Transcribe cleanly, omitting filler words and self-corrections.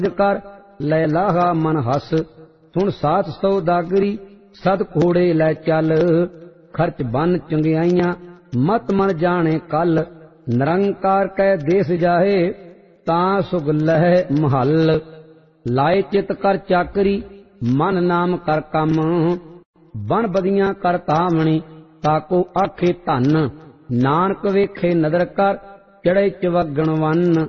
कर लै लाहा मन हस, सुन साथ सौदागरी सद घोड़े लै चल। खर्च बन चंगियाइयां मत मन जाने कल, निरंकार कै देस जाहे तां सुग लह महल। लाए चित कर चाकरी मन नाम कर कम, बन बदियां कर तावणी ताको आखे धन। नानक वेखे नदर कर चढ़े चवगण वन।